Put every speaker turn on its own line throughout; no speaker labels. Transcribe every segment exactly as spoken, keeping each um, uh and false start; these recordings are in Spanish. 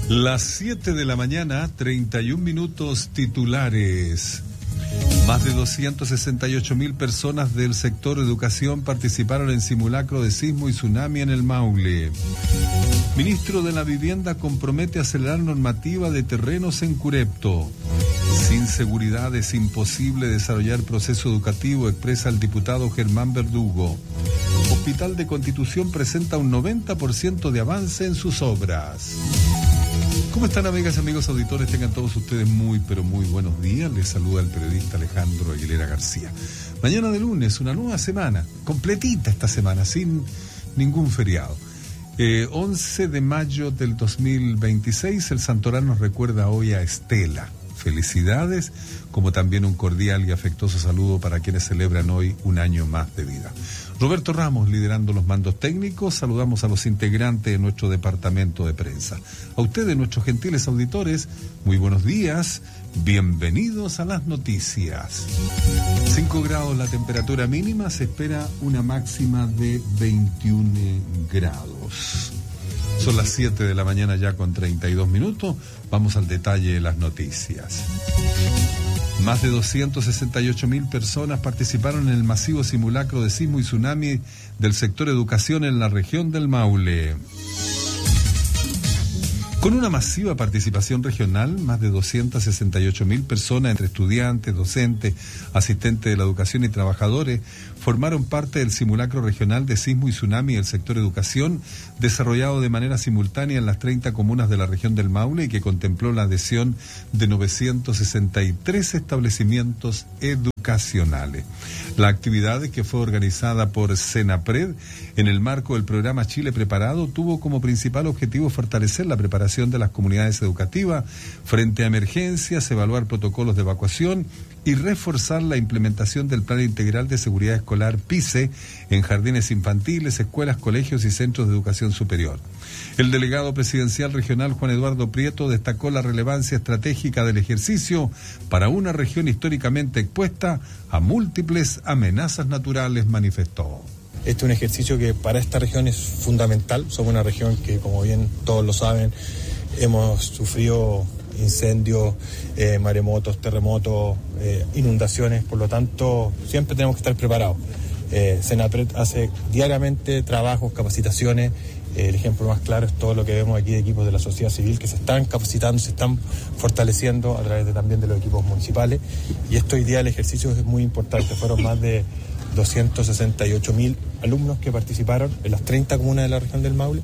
Las siete de la mañana, treinta y un minutos titulares. Más de doscientas sesenta y ocho mil personas del sector educación participaron en simulacro de sismo y tsunami en el Maule. Ministro de la Vivienda compromete acelerar normativa de terrenos en Curepto. Sin seguridad es imposible desarrollar proceso educativo, expresa el diputado Germán Verdugo. Hospital de Constitución presenta un noventa por ciento de avance en sus obras. ¿Cómo están, amigas y amigos auditores? Tengan todos ustedes muy, pero muy buenos días. Les saluda el periodista Alejandro Aguilera García. Mañana de lunes, una nueva semana, completita esta semana, sin ningún feriado. Eh, once de mayo del dos mil veintiséis, el Santoral nos recuerda hoy a Estela. Felicidades, como también un cordial y afectuoso saludo para quienes celebran hoy un año más de vida. Roberto Ramos liderando los mandos técnicos. Saludamos a los integrantes de nuestro departamento de prensa. A ustedes, nuestros gentiles auditores, muy buenos días, bienvenidos a las noticias. cinco grados la temperatura mínima, se espera una máxima de veintiún grados. Son las siete de la mañana ya con treinta y dos minutos. Vamos al detalle de las noticias. Más de doscientas sesenta y ocho mil personas participaron en el masivo simulacro de sismo y tsunami del sector educación en la región del Maule. Con una masiva participación regional, más de doscientas sesenta y ocho mil personas, entre estudiantes, docentes, asistentes de la educación y trabajadores, formaron parte del simulacro regional de sismo y tsunami del sector educación, desarrollado de manera simultánea en las treinta comunas de la región del Maule y que contempló la adhesión de novecientos sesenta y tres establecimientos educacionales. La actividad, que fue organizada por Senapred en el marco del programa Chile Preparado, tuvo como principal objetivo fortalecer la preparación de las comunidades educativas frente a emergencias, evaluar protocolos de evacuación y reforzar la implementación del Plan Integral de Seguridad Escolar P I C E en jardines infantiles, escuelas, colegios y centros de educación superior. El delegado presidencial regional Juan Eduardo Prieto destacó la relevancia estratégica del ejercicio para una región históricamente expuesta a múltiples amenazas naturales, manifestó.
Este es un ejercicio que para esta región es fundamental. Somos una región que, como bien todos lo saben, hemos sufrido incendios, eh, maremotos, terremotos, eh, inundaciones. Por lo tanto, siempre tenemos que estar preparados. Eh, Senapred hace diariamente trabajos, capacitaciones. Eh, el ejemplo más claro es todo lo que vemos aquí de equipos de la sociedad civil que se están capacitando, se están fortaleciendo a través de, también de los equipos municipales. Y esto hoy día el ejercicio es muy importante. Fueron más de doscientas sesenta y ocho mil alumnos que participaron en las treinta comunas de la región del Maule.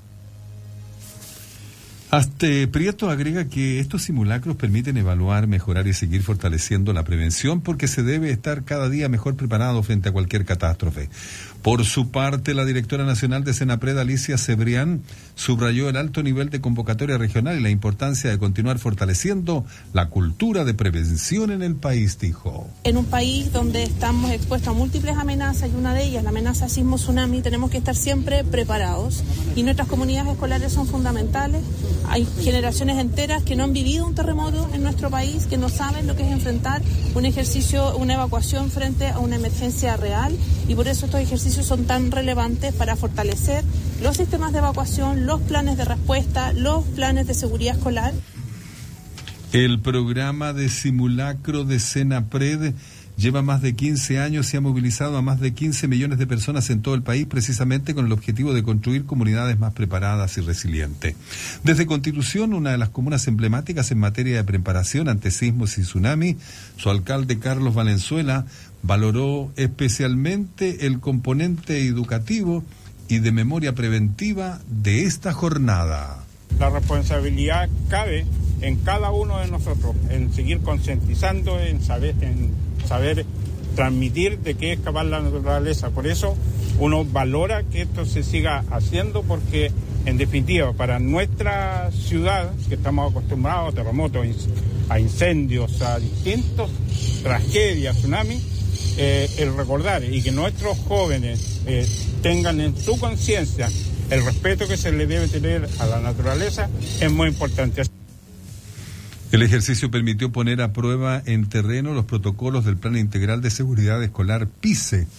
Hasta Prieto agrega que estos simulacros permiten evaluar, mejorar y seguir fortaleciendo la prevención porque se debe estar cada día mejor preparado frente a cualquier catástrofe. Por su parte, la directora nacional de Senapred, Alicia Cebrián, subrayó el alto nivel de convocatoria regional y la importancia de continuar fortaleciendo la cultura de prevención en el país, dijo.
En un país donde estamos expuestos a múltiples amenazas y una de ellas, la amenaza sismo-tsunami, tenemos que estar siempre preparados y nuestras comunidades escolares son fundamentales. Hay generaciones enteras que no han vivido un terremoto en nuestro país, que no saben lo que es enfrentar un ejercicio, una evacuación frente a una emergencia real y por eso estos ejercicios son tan relevantes para fortalecer los sistemas de evacuación, los planes de respuesta, los planes de seguridad escolar.
El programa de simulacro de Senapred lleva más de quince años y ha movilizado a más de quince millones de personas en todo el país, precisamente con el objetivo de construir comunidades más preparadas y resilientes. Desde Constitución, una de las comunas emblemáticas en materia de preparación ante sismos y tsunami, su alcalde Carlos Valenzuela valoró especialmente el componente educativo y de memoria preventiva de esta jornada.
La responsabilidad cabe en cada uno de nosotros, en seguir concientizando, en saber, en saber transmitir de qué es capaz la naturaleza. Por eso uno valora que esto se siga haciendo porque, en definitiva, para nuestra ciudad, que estamos acostumbrados a terremotos, a incendios, a distintas tragedias, tsunamis, eh, el recordar y que nuestros jóvenes eh, tengan en su conciencia el respeto que se le debe tener a la naturaleza es muy importante.
El ejercicio permitió poner a prueba en terreno los protocolos del Plan Integral de Seguridad Escolar P I C E.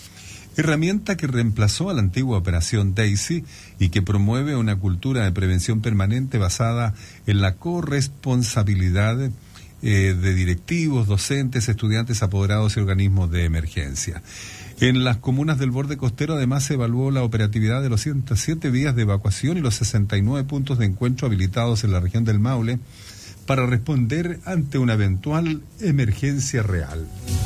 herramienta que reemplazó a la antigua Operación Daisy y que promueve una cultura de prevención permanente basada en la corresponsabilidad eh, de directivos, docentes, estudiantes, apoderados y organismos de emergencia. En las comunas del borde costero además se evaluó la operatividad de los ciento siete vías de evacuación y los sesenta y nueve puntos de encuentro habilitados en la región del Maule para responder ante una eventual emergencia real.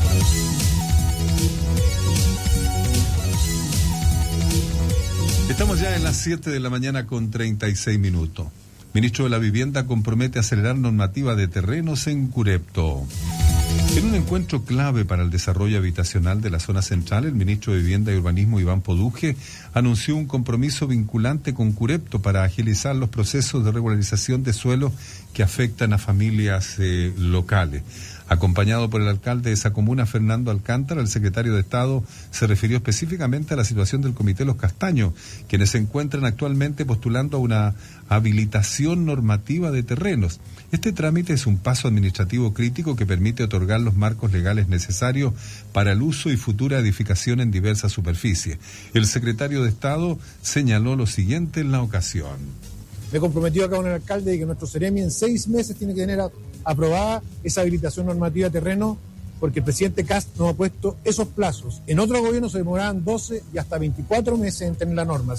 Estamos ya en las siete de la mañana con treinta y seis minutos. Ministro de la Vivienda compromete acelerar normativa de terrenos en Curepto. En un encuentro clave para el desarrollo habitacional de la zona central, el ministro de Vivienda y Urbanismo, Iván Poduje, anunció un compromiso vinculante con Curepto para agilizar los procesos de regularización de suelo que afectan a familias eh, locales. Acompañado por el alcalde de esa comuna, Fernando Alcántara, el secretario de Estado se refirió específicamente a la situación del Comité Los Castaños, quienes se encuentran actualmente postulando a una habilitación normativa de terrenos. Este trámite es un paso administrativo crítico que permite otorgar los marcos legales necesarios para el uso y futura edificación en diversas superficies. El secretario de Estado señaló lo siguiente en la ocasión.
Me comprometió acá con el alcalde de que nuestro Seremi en seis meses tiene que tener a, aprobada esa habilitación normativa de terreno, porque el presidente Kast nos ha puesto esos plazos. En otros gobiernos se demoraban doce y hasta veinticuatro meses en tener las normas.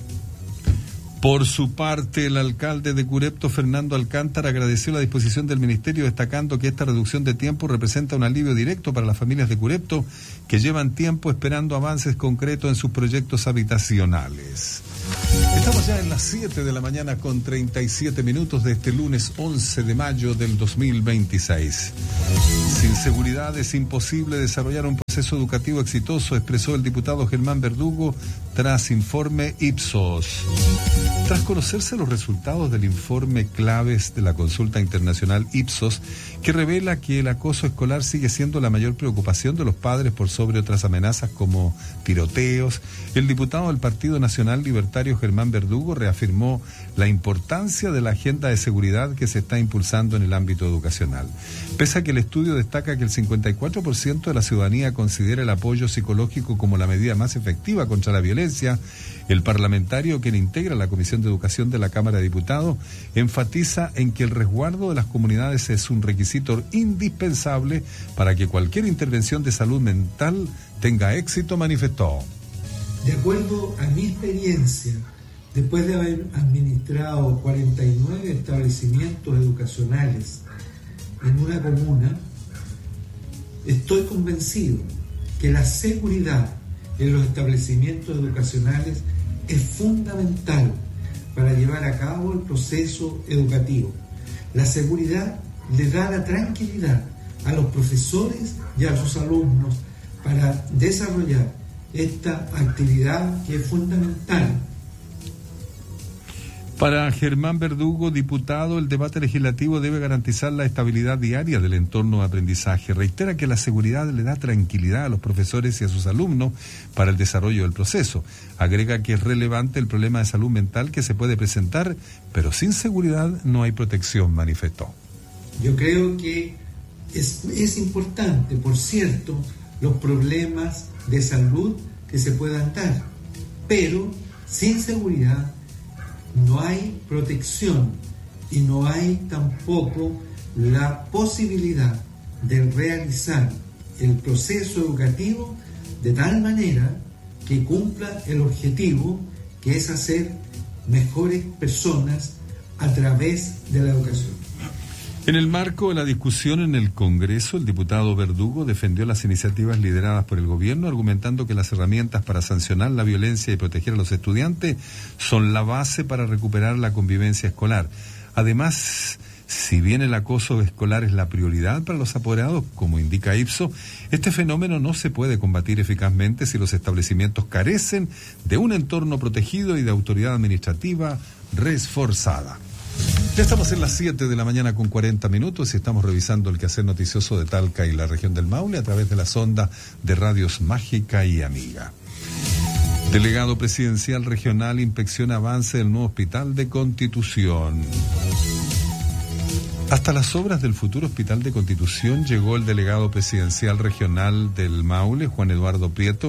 Por su parte, el alcalde de Curepto, Fernando Alcántara, agradeció la disposición del ministerio, destacando que esta reducción de tiempo representa un alivio directo para las familias de Curepto que llevan tiempo esperando avances concretos en sus proyectos habitacionales. Estamos ya en las siete de la mañana con treinta y siete minutos de este lunes once de mayo del dos mil veintiséis. Sin seguridad es imposible desarrollar un proceso educativo exitoso, expresó el diputado Germán Verdugo tras informe Ipsos. Tras conocerse los resultados del informe claves de la consulta internacional Ipsos, que revela que el acoso escolar sigue siendo la mayor preocupación de los padres por sobre otras amenazas como tiroteos, el diputado del Partido Nacional Libertario Germán Verdugo reafirmó la importancia de la agenda de seguridad que se está impulsando en el ámbito educacional. Pese a que el estudio destaca que el cincuenta y cuatro por ciento de la ciudadanía considera el apoyo psicológico como la medida más efectiva contra la violencia, el parlamentario, quien integra la Comisión de Educación de la Cámara de Diputados, enfatiza en que el resguardo de las comunidades es un requisito indispensable para que cualquier intervención de salud mental tenga éxito, manifestó.
De acuerdo a mi experiencia, después de haber administrado cuarenta y nueve establecimientos educacionales en una comuna, estoy convencido que la seguridad en los establecimientos educacionales es fundamental para llevar a cabo el proceso educativo. La seguridad le da la tranquilidad a los profesores y a sus alumnos para desarrollar esta actividad que es fundamental.
Para Germán Verdugo, diputado, el debate legislativo debe garantizar la estabilidad diaria del entorno de aprendizaje. Reitera que la seguridad le da tranquilidad a los profesores y a sus alumnos para el desarrollo del proceso. Agrega que es relevante el problema de salud mental que se puede presentar, pero sin seguridad no hay protección, manifestó.
Yo creo que es, es importante, por cierto, los problemas de salud que se puedan dar, pero sin seguridad no hay protección y no hay tampoco la posibilidad de realizar el proceso educativo de tal manera que cumpla el objetivo, que es hacer mejores personas a través de la educación.
En el marco de la discusión en el Congreso, el diputado Verdugo defendió las iniciativas lideradas por el gobierno, argumentando que las herramientas para sancionar la violencia y proteger a los estudiantes son la base para recuperar la convivencia escolar. Además, si bien el acoso escolar es la prioridad para los apoderados, como indica Ipsos, este fenómeno no se puede combatir eficazmente si los establecimientos carecen de un entorno protegido y de autoridad administrativa reforzada. Ya estamos en las siete de la mañana con cuarenta minutos y estamos revisando el quehacer noticioso de Talca y la región del Maule a través de la sonda de radios Mágica y Amiga. Delegado presidencial regional inspecciona avance del nuevo hospital de Constitución. Hasta las obras del futuro hospital de Constitución llegó el delegado presidencial regional del Maule, Juan Eduardo Prieto,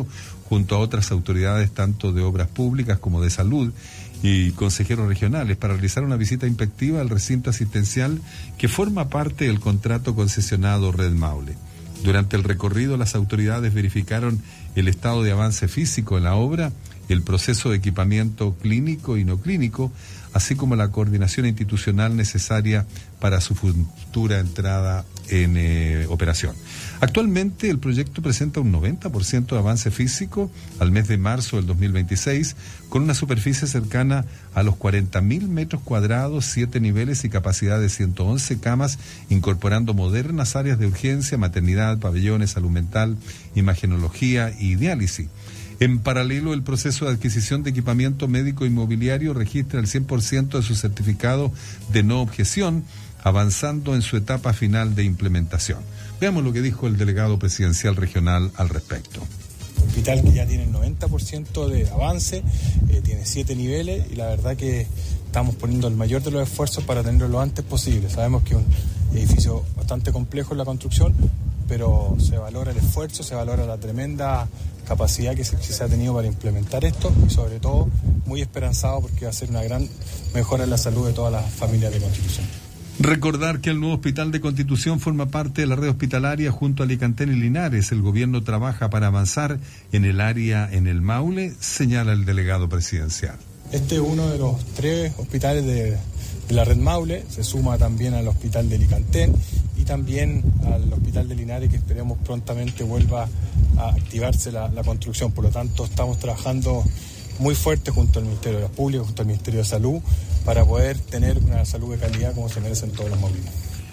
junto a otras autoridades tanto de obras públicas como de salud y consejeros regionales para realizar una visita inspectiva al recinto asistencial que forma parte del contrato concesionado Red Maule. Durante el recorrido, las autoridades verificaron el estado de avance físico en la obra, el proceso de equipamiento clínico y no clínico, así como la coordinación institucional necesaria para su futura entrada en eh, operación. Actualmente el proyecto presenta un noventa por ciento de avance físico al mes de marzo del dos mil veintiséis, con una superficie cercana a los cuarenta mil metros cuadrados, siete niveles y capacidad de ciento once camas, incorporando modernas áreas de urgencia, maternidad, pabellones, salud mental, imagenología y diálisis. En paralelo, el proceso de adquisición de equipamiento médico inmobiliario registra el cien por ciento de su certificado de no objeción, avanzando en su etapa final de implementación. Veamos lo que dijo el delegado presidencial regional al respecto.
Hospital que ya tiene el noventa por ciento de avance, eh, tiene siete niveles y la verdad que estamos poniendo el mayor de los esfuerzos para tenerlo lo antes posible. Sabemos que es un edificio bastante complejo en la construcción, pero se valora el esfuerzo, se valora la tremenda capacidad que se, que se ha tenido para implementar esto y sobre todo muy esperanzado porque va a ser una gran mejora en la salud de todas las familias de Constitución.
Recordar que el nuevo hospital de Constitución forma parte de la red hospitalaria junto a Alicantén y Linares. El gobierno trabaja para avanzar en el área en el Maule, señala el delegado presidencial.
Este es uno de los tres hospitales de, de la red Maule, se suma también al hospital de Alicantén y también al hospital de Linares, que esperemos prontamente vuelva a activarse la, la construcción. Por lo tanto, estamos trabajando muy fuerte junto al Ministerio de Obras Públicas, junto al Ministerio de Salud, para poder tener una salud de calidad como se merecen todos los maulinos.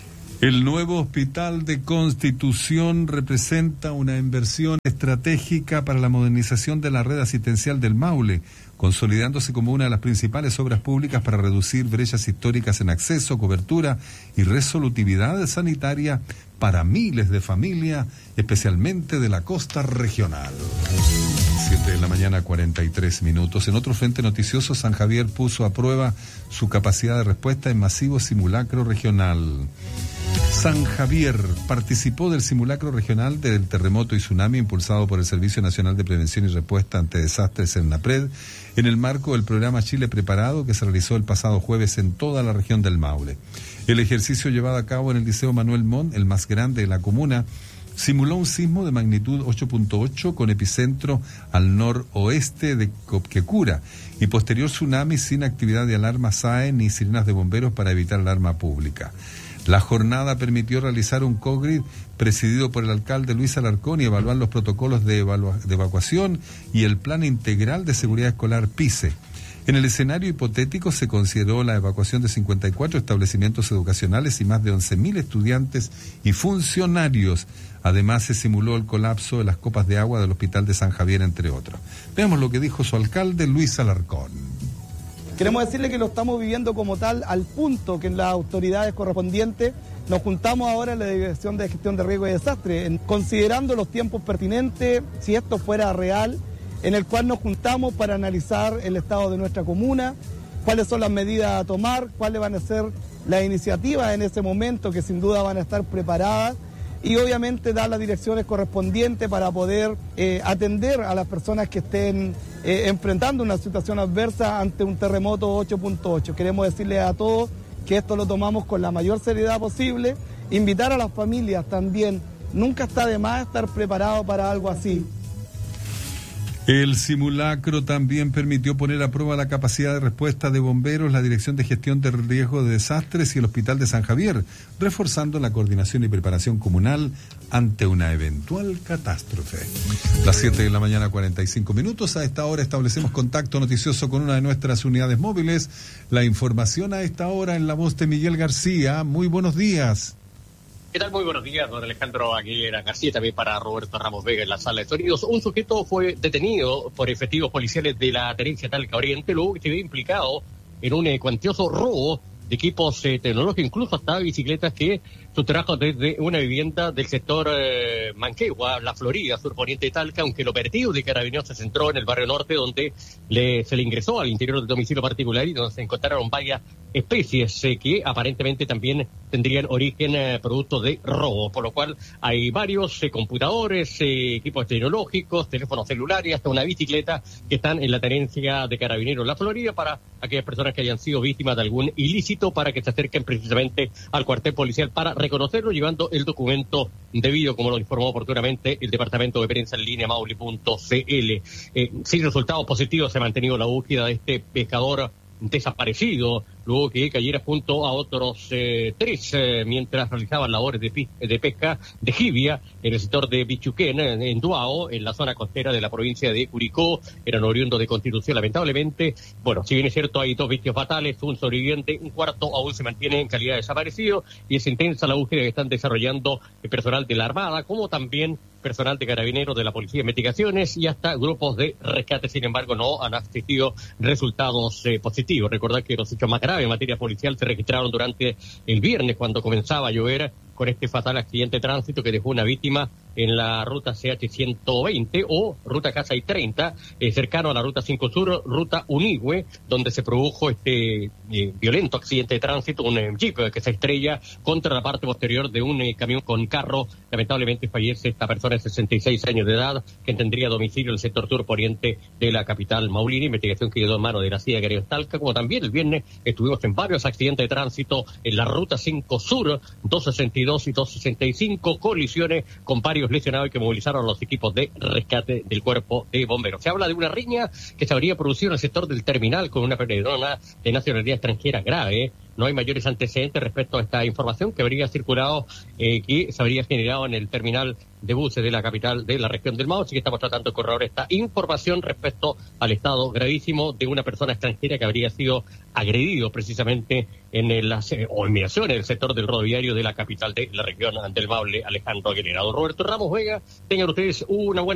El nuevo hospital de Constitución representa una inversión estratégica para la modernización de la red asistencial del Maule, consolidándose como una de las principales obras públicas para reducir brechas históricas en acceso, cobertura y resolutividad sanitaria para miles de familias, especialmente de la costa regional. siete de la mañana, cuarenta y tres minutos. En otro frente noticioso, San Javier puso a prueba su capacidad de respuesta en masivo simulacro regional. San Javier participó del simulacro regional del terremoto y tsunami impulsado por el Servicio Nacional de Prevención y Respuesta ante Desastres, SERNAPRED, en el marco del programa Chile Preparado que se realizó el pasado jueves en toda la región del Maule. El ejercicio llevado a cabo en el Liceo Manuel Montt, el más grande de la comuna, simuló un sismo de magnitud ocho punto ocho con epicentro al noroeste de Copquecura y posterior tsunami sin actividad de alarma S A E ni sirenas de bomberos para evitar alarma pública. La jornada permitió realizar un COGRID presidido por el alcalde Luis Alarcón y evaluar los protocolos de, evalua- de evacuación y el Plan Integral de Seguridad Escolar PICE. En el escenario hipotético se consideró la evacuación de cincuenta y cuatro establecimientos educacionales y más de once mil estudiantes y funcionarios. Además, se simuló el colapso de las copas de agua del Hospital de San Javier, entre otros. Veamos lo que dijo su alcalde, Luis Alarcón.
Queremos decirle que lo estamos viviendo como tal, al punto que en las autoridades correspondientes nos juntamos ahora en la Dirección de Gestión de Riesgo y Desastre, en, considerando los tiempos pertinentes, si esto fuera real, en el cual nos juntamos para analizar el estado de nuestra comuna, cuáles son las medidas a tomar, cuáles van a ser las iniciativas en ese momento, que sin duda van a estar preparadas, y obviamente dar las direcciones correspondientes para poder eh, atender a las personas que estén eh, enfrentando una situación adversa ante un terremoto ocho punto ocho. Queremos decirles a todos que esto lo tomamos con la mayor seriedad posible, invitar a las familias también, nunca está de más estar preparado para algo así.
El simulacro también permitió poner a prueba la capacidad de respuesta de bomberos, la Dirección de Gestión de Riesgo de Desastres y el Hospital de San Javier, reforzando la coordinación y preparación comunal ante una eventual catástrofe. Las siete de la mañana, cuarenta y cinco minutos. A esta hora establecemos contacto noticioso con una de nuestras unidades móviles. La información a esta hora en la voz de Miguel García. Muy buenos días.
¿Qué tal? Muy buenos días, don Alejandro Aguilera García, también para Roberto Ramos Vega en la sala de sonidos. Un sujeto fue detenido por efectivos policiales de la Tenencia Talca Oriente, luego que se ve implicado en un eh, cuantioso robo de equipos eh, tecnológicos, incluso hasta bicicletas que su trabajo desde una vivienda del sector eh, Manquehua, La Florida, surponiente de Talca, aunque el operativo de Carabineros se centró en el barrio norte, donde le, se le ingresó al interior del domicilio particular y donde se encontraron varias especies eh, que aparentemente también tendrían origen eh, producto de robo, por lo cual hay varios eh, computadores, eh, equipos tecnológicos, teléfonos celulares, hasta una bicicleta que están en la tenencia de Carabineros La Florida para aquellas personas que hayan sido víctimas de algún ilícito, para que se acerquen precisamente al cuartel policial para reconocerlo, llevando el documento debido, como lo informó oportunamente el Departamento de Prensa en línea Maule punto c l. Eh, sin resultados positivos se ha mantenido la búsqueda de este pescador desaparecido, luego que cayera junto a otros eh, tres eh, mientras realizaban labores de, pi- de pesca de jibia en el sector de Bichuquén, en, en Duao, en la zona costera de la provincia de Curicó. Eran oriundos de Constitución, lamentablemente. Bueno, si bien es cierto, hay dos víctimas fatales, un sobreviviente, un cuarto aún se mantiene en calidad de desaparecido, y es intensa la búsqueda que están desarrollando el personal de la Armada, como también personal de Carabineros, de la Policía de Investigaciones y hasta grupos de rescate. Sin embargo, no han asistido resultados eh, positivos. Recordar que los hechos más graves en materia policial se registraron durante el viernes, cuando comenzaba a llover, con este fatal accidente de tránsito que dejó una víctima en la ruta C H ciento veinte o ruta Casa y treinta, eh, cercano a la ruta cinco Sur, ruta Unigüe, donde se produjo este eh, violento accidente de tránsito, un eh, jeep que se estrella contra la parte posterior de un eh, camión con carro. Lamentablemente fallece esta persona de sesenta y seis años de edad, que tendría domicilio en el sector sur poniente de la capital maulina. Investigación que quedó en manos de la C I A Carabineros Talca, como también el viernes estuvimos en varios accidentes de tránsito en la ruta cinco Sur, doscientos sesenta y dos y doscientos sesenta y cinco, colisiones con varios lesionados que movilizaron los equipos de rescate del cuerpo de bomberos. Se habla de una riña que se habría producido en el sector del terminal con una persona de nacionalidad extranjera grave. No hay mayores antecedentes respecto a esta información que habría circulado, eh, que se habría generado en el terminal de buses de la capital de la región del Mao. Así que estamos tratando de corroborar esta información respecto al estado gravísimo de una persona extranjera que habría sido agredido precisamente en el, o inmigración en el sector del rodoviario de la capital de la región del Maule. Alejandro Aguilera. Don Roberto Ramos Vega, tengan ustedes una buena